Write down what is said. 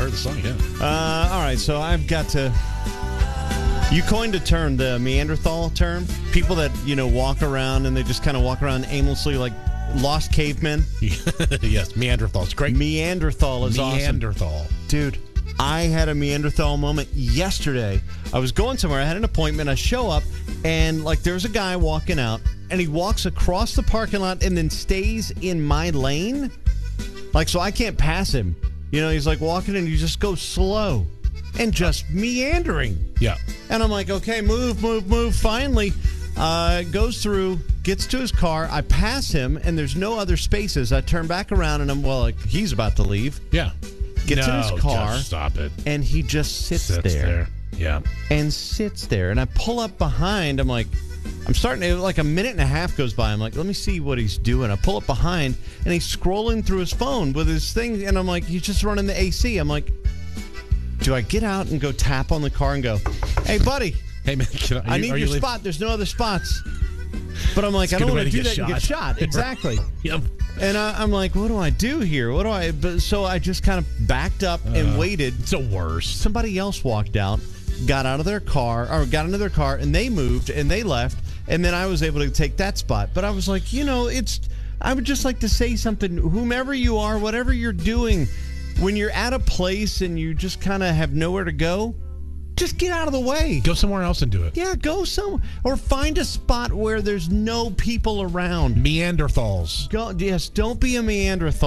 part of the song, yeah. All right, so I've got to... You coined a term, the Neanderthal term. People that, walk around and they just kind of walk around aimlessly like lost cavemen. Yes, Neanderthal's great. Neanderthal is awesome. Neanderthal. Dude, I had a Neanderthal moment yesterday. I was going somewhere. I had an appointment. I show up, and, there was a guy walking out, and he walks across the parking lot and then stays in my lane. So I can't pass him. He's, walking, and you just go slow and just meandering. Yeah. And I'm like, okay, move. Finally, goes through, gets to his car. I pass him, and there's no other spaces. I turn back around, and I'm, he's about to leave. Yeah. Gets in his car. Just stop it. And he just sits there. Yeah. And sits there. And I pull up behind. I'm starting to, a minute and a half goes by. I'm like, let me see what he's doing. I pull up behind, and he's scrolling through his phone with his thing. And I'm like, he's just running the AC. I'm like, do I get out and go tap on the car and go, hey, buddy. Hey, man, I need your spot. There's no other spots. But I'm like, I don't want to do that and get shot. Exactly. Yep. And I'm like, what do I do here? So I just kind of backed up and waited. It's the worst. Somebody else walked out, got into their car, and they moved, and they left, and then I was able to take that spot. But I was like, I would just like to say something, whomever you are, whatever you're doing, when you're at a place and you just kind of have nowhere to go, just get out of the way. Go somewhere else and do it. Yeah, go somewhere. Or find a spot where there's no people around. Neanderthals. Don't be a Neanderthal.